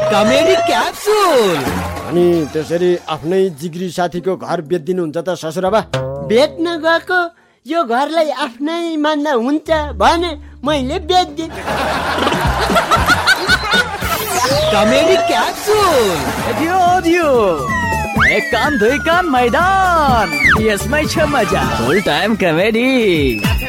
Comedy capsule. अनि त्यसरी आफ्नै जिग्री साथीको घर बेच्दिनुहुन्छ त ससुराबा? बेच्न गएको यो घरलाई आफ्नै मान्दा हुन्छ भने मैले बेच्दिन। Comedy capsule. दियो एक कान दुई कान मैदान, यसमै छ मजा। फुल टाइम कमेडी।